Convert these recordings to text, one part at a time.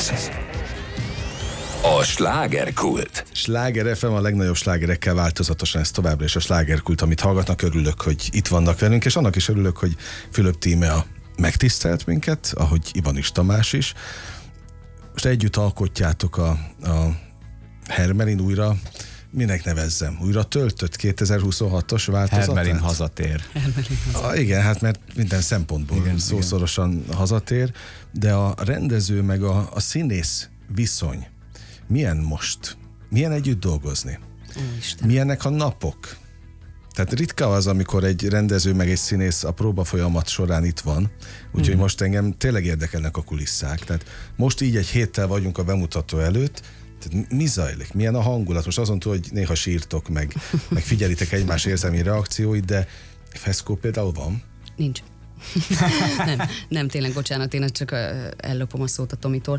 A slágerkult. Sláger FM, a legnagyobb slágerekkel változatosan, ez továbbra is a slágerkult, amit hallgatnak. Örülök, hogy itt vannak velünk, és annak is örülök, hogy Fülöp Tímea megtisztelt minket, ahogy Ivanics Tamás is. Most együtt alkotjátok a Hermelin újra, minek nevezzem, újra töltött 2026-os változatát? Hermelin hazatér. Igen, hát mert minden szempontból igen, szószorosan hazatér, de a rendező meg a színész viszony milyen most? Milyen együtt dolgozni? Milyenek a napok? Tehát ritka az, amikor egy rendező meg egy színész a próba folyamat során itt van, úgyhogy most engem tényleg érdekelnek a kulisszák. Tehát most így egy héttel vagyunk a bemutató előtt, tehát mi zajlik? Milyen a hangulat? Most azon túl, hogy néha sírtok, meg figyelitek egymás érzelmi reakcióit, de feszkó például van? Nincs. nem, tényleg, bocsánat, én csak ellopom a szót a Tomitól.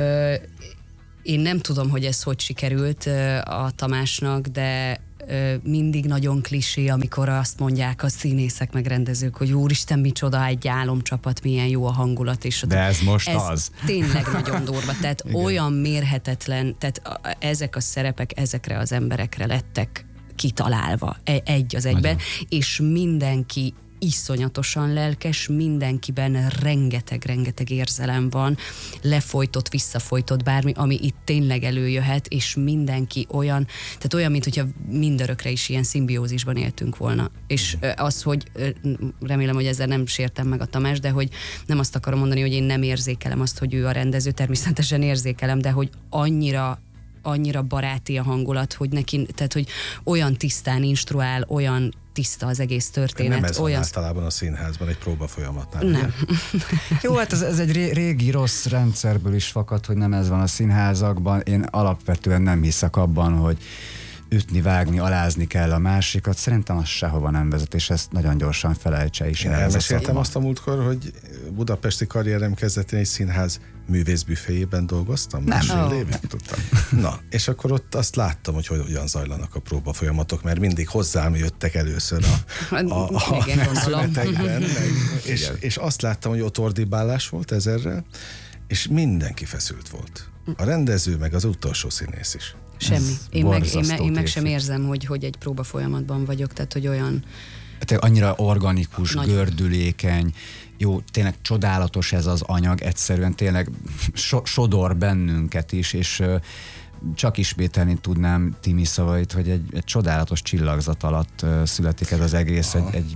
Én nem tudom, hogy ez hogy sikerült a Tamásnak, de mindig nagyon klisé, amikor azt mondják a színészek meg rendezők, hogy úristen, micsoda egy álomcsapat, milyen jó a hangulat. És de ez most ez az. Tényleg nagyon durva. Tehát olyan mérhetetlen, tehát ezek a szerepek ezekre az emberekre lettek kitalálva egy az egyben, és mindenki iszonyatosan lelkes, mindenkiben rengeteg érzelem van, lefolytott, visszafolytott bármi, ami itt tényleg előjöhet, és mindenki olyan, tehát olyan, mint hogyha mindörökre is ilyen szimbiózisban éltünk volna. És az, hogy remélem, hogy ezzel nem sértem meg a Tamás, de hogy nem azt akarom mondani, hogy én nem érzékelem azt, hogy ő a rendező, természetesen érzékelem, de hogy annyira baráti a hangulat, hogy neki, tehát hogy olyan tisztán instruál, olyan tiszta az egész történet. Nem ez van általában a színházban egy próba folyamatnál. Nem. Jó, hát ez egy régi rossz rendszerből is fakad, hogy nem ez van a színházakban. Én alapvetően nem hiszek abban, hogy ütni, vágni, alázni kell a másikat. Szerintem az sehova nem vezet, és ezt nagyon gyorsan felejtse is. Én elmeséltem azt a múltkor, hogy budapesti karrierem kezdetén egy színház művészbüféjében dolgoztam. Nem tudtam. Na, és akkor ott azt láttam, hogy hogyan zajlanak a próba folyamatok, mert mindig hozzám jöttek először a szünetekben. És azt láttam, hogy ott ordibálás volt ezerrel, és mindenki feszült volt. A rendező, meg az utolsó színész is. Semmi. Én meg sem érzem, hogy egy próba folyamatban vagyok, tehát hogy olyan... Tehát annyira organikus, gördülékeny, jó, tényleg csodálatos ez az anyag, egyszerűen tényleg sodor bennünket is, és csak ismételni tudnám Timi szavait, hogy egy csodálatos csillagzat alatt születik ez az egész, egy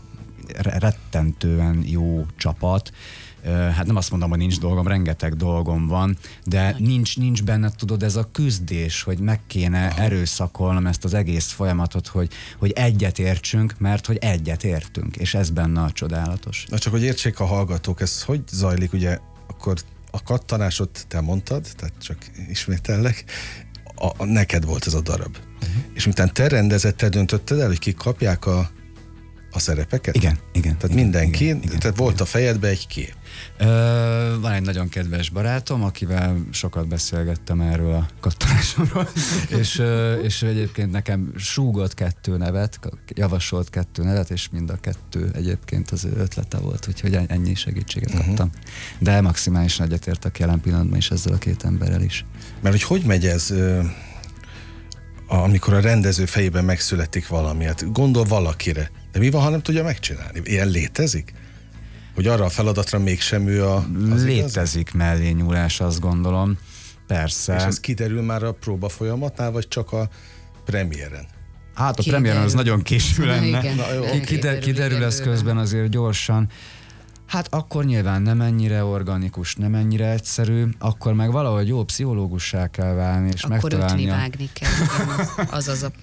rettentően jó csapat. Hát nem azt mondom, hogy nincs dolgom, rengeteg dolgom van, de nincs benne, tudod, ez a küzdés, hogy meg kéne erőszakolnom ezt az egész folyamatot, hogy egyet értsünk, mert hogy egyet értünk, és ez benne a csodálatos. Na csak, hogy értsék a hallgatók, ez hogy zajlik, ugye akkor a kattanásot te mondtad, tehát csak ismétellek, neked volt ez a darab. És miután te rendezett, te döntötted el, hogy kik kapják a szerepeket? Igen. Tehát mindenki, igen, tehát volt a fejedben egy kép. Van egy nagyon kedves barátom, akivel sokat beszélgettem erről a kattanásomról, és egyébként nekem súgott 2 nevet, javasolt 2 nevet, és mind a 2 egyébként az ő ötlete volt, úgyhogy ennyi segítséget kaptam. De maximálisan egyetértek jelen pillanatban is ezzel a 2 emberrel is. Mert hogy megy ez, amikor a rendező fejében megszületik valami, hát gondol valakire, de mi van, ha nem tudja megcsinálni? Ilyen létezik? Hogy arra a feladatra mégsem ő az létezik mellé nyúlás, azt gondolom. Persze. És ez kiderül már a próba folyamatnál, vagy csak a premiéren? Hát a premiéren az nagyon késő lenne. Kiderül ez közben azért gyorsan. Hát akkor nyilván nem ennyire organikus, nem ennyire egyszerű, akkor meg valahogy jó pszichológussá kell válni, és akkor megtalálni. Akkor ütni, vágni kell. Azaz a...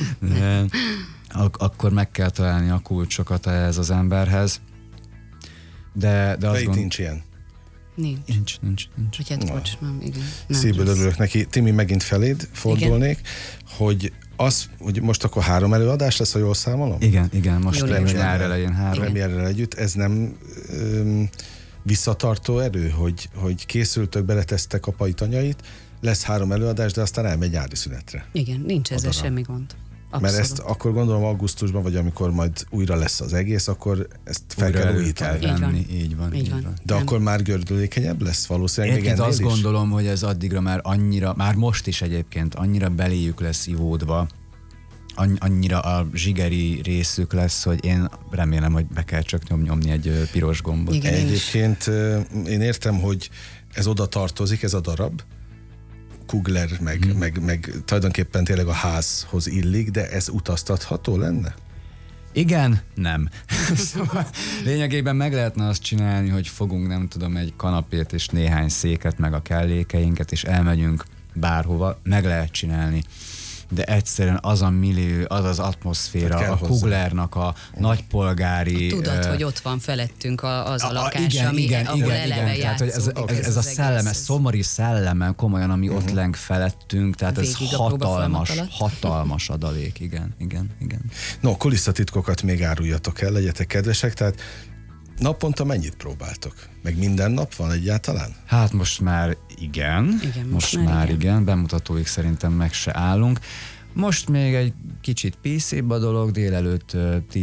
Akkor meg kell találni a kulcsokat ehhez az emberhez. De azt nincs ilyen? Nincs. Hogy hát bocs, nem, igen. Szívből örülök neki. Timi, megint feléd fordulnék, hogy most akkor 3 előadás lesz, ha jól számolom? Igen, most nyár elején 3. Premierrel együtt. Ez nem visszatartó erő, hogy készültök, beletesztek apai tanyait, lesz 3 előadás, de aztán elmegy nyári szünetre. Igen, nincs ezzel semmi gond. Mert ezt akkor gondolom augusztusban, vagy amikor majd újra lesz az egész, akkor ezt fel Újra kell elő újítani. kell venni. Így van. De akkor már gördülékenyebb lesz valószínűleg még Egyébként ennél azt is? gondolom, hogy ez addigra már annyira, már most is egyébként annyira beléjük lesz ivódva, annyira a zsigeri részük lesz, hogy én remélem, hogy be kell csak nyomni egy piros gombot. Igen. Egyébként én értem, hogy ez oda tartozik, ez a darab, Kugler, meg tulajdonképpen tényleg a házhoz illik, de ez utaztatható lenne? Igen, nem. Szóval lényegében meg lehetne azt csinálni, hogy fogunk, nem tudom, egy kanapét és néhány széket, meg a kellékeinket, és elmegyünk bárhova, meg lehet csinálni. De egyszerűen az a millió, az az atmoszféra, a Kuglernak a nagypolgári... Tudod, hogy ott van felettünk az a lakás, ahol eleve játszunk. Tehát, hogy ez a szelleme, szomori szelleme komolyan, ami ott leng felettünk, tehát ez hatalmas adalék, igen. No, kulisszatitkokat még áruljatok el, legyetek kedvesek, tehát naponta mennyit próbáltok? Meg minden nap van egyáltalán? Hát most már igen. Most már igen. Bemutatóig szerintem meg se állunk. Most még egy kicsit PC-b a dolog, délelőtt